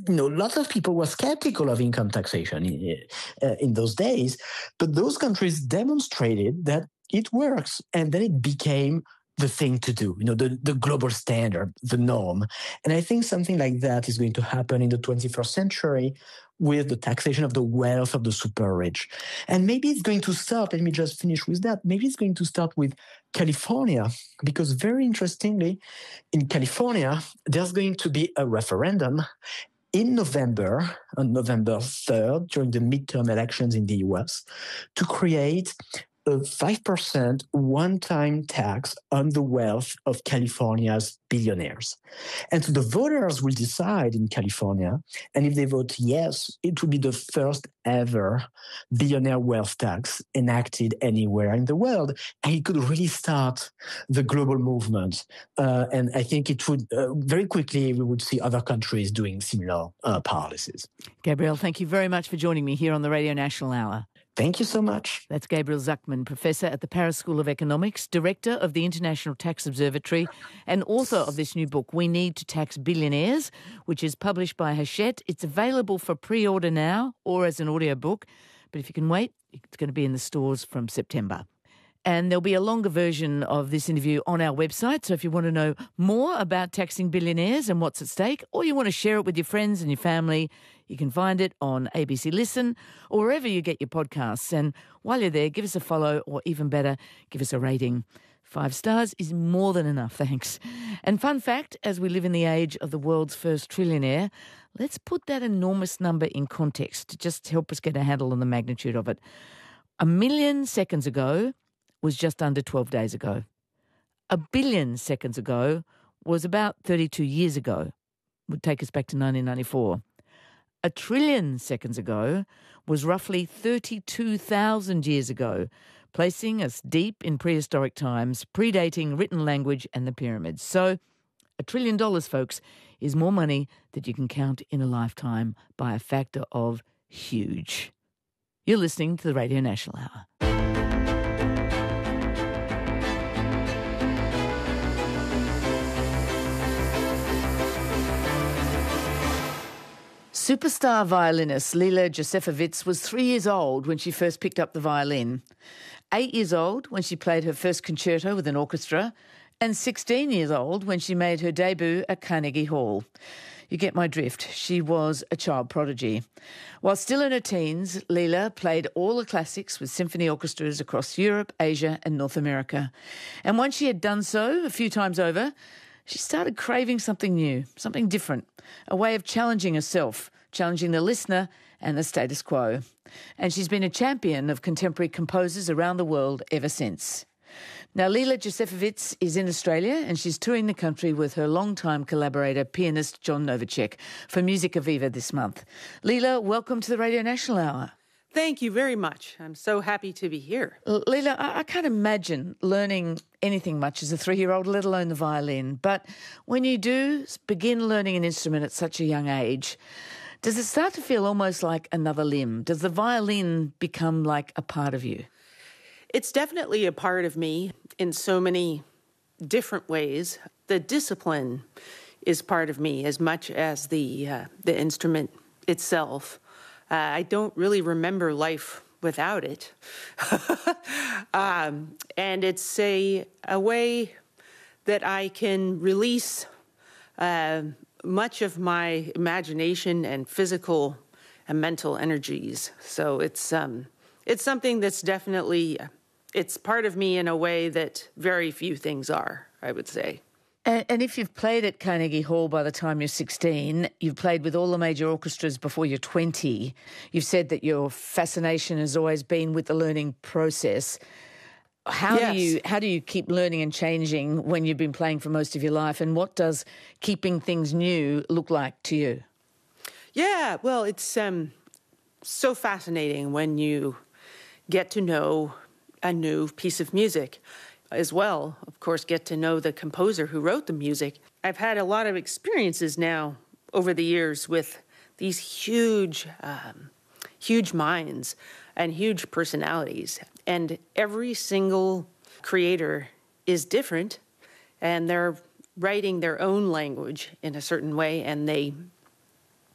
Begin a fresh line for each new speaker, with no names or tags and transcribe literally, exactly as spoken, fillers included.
you know, lots of people were skeptical of income taxation in, uh, in those days, but those countries demonstrated that it works, and then it became the thing to do, you know, the, the global standard, the norm. And I think something like that is going to happen in the twenty-first century with the taxation of the wealth of the super rich. And maybe it's going to start, let me just finish with that, maybe it's going to start with California, because very interestingly, in California, there's going to be a referendum in November, on November third, during the midterm elections in the U S, to create a five percent one-time tax on the wealth of California's billionaires. And so the voters will decide in California, and if they vote yes, it will be the first ever billionaire wealth tax enacted anywhere in the world. And it could really start the global movement. Uh, and I think it would, uh, very quickly, we would see other countries doing similar uh, policies.
Gabriel, thank you very much for joining me here on the Radio National Hour.
Thank you so much.
That's Gabriel Zucman, Professor at the Paris School of Economics, Director of the International Tax Observatory, and author of this new book, We Need to Tax Billionaires, which is published by Hachette. It's available for pre-order now or as an audiobook, but if you can wait, it's going to be in the stores from September. And there'll be a longer version of this interview on our website. So if you want to know more about taxing billionaires and what's at stake, or you want to share it with your friends and your family, you can find it on A B C Listen or wherever you get your podcasts. And while you're there, give us a follow, or even better, give us a rating. Five stars is more than enough, thanks. And fun fact, as we live in the age of the world's first trillionaire, let's put that enormous number in context to just help us get a handle on the magnitude of it. A million seconds ago was just under twelve days ago. A billion seconds ago was about thirty-two years ago. Would take us back to nineteen ninety-four. A trillion seconds ago was roughly thirty-two thousand years ago, placing us deep in prehistoric times, predating written language and the pyramids. So a trillion dollars, folks, is more money than you can count in a lifetime by a factor of huge. You're listening to the Radio National Hour. Superstar violinist Lila Josefovits was three years old when she first picked up the violin, eight years old when she played her first concerto with an orchestra, and sixteen years old when she made her debut at Carnegie Hall. You get my drift. She was a child prodigy. While still in her teens, Lila played all the classics with symphony orchestras across Europe, Asia and North America. And once she had done so a few times over, she started craving something new, something different, a way of challenging herself, challenging the listener and the status quo. And she's been a champion of contemporary composers around the world ever since. Now, Lila Josefovits is in Australia and she's touring the country with her longtime collaborator, pianist John Novacek, for Musica Viva this month. Lila, welcome to the Radio National Hour.
Thank you very much. I'm so happy to be here.
Lila, I, I can't imagine learning anything much as a three-year-old, let alone the violin. But when you do begin learning an instrument at such a young age, does it start to feel almost like another limb? Does the violin become like a part of you?
It's definitely a part of me in so many different ways. The discipline is part of me as much as the uh, the instrument itself. Uh, I don't really remember life without it. um, and it's a, a way that I can release uh, much of my imagination and physical and mental energies. So it's um, it's something that's definitely, it's part of me in a way that very few things are, I would say.
And, and if you've played at Carnegie Hall by the time you're sixteen, you've played with all the major orchestras before you're twenty, you've said that your fascination has always been with the learning process. How
Yes.
do you how do you keep learning and changing when you've been playing for most of your life? And what does keeping things new look like to you?
Yeah, well, it's um, so fascinating when you get to know a new piece of music. As well, of course, get to know the composer who wrote the music. I've had a lot of experiences now over the years with these huge, um, huge minds and huge personalities. And every single creator is different, and they're writing their own language in a certain way, and they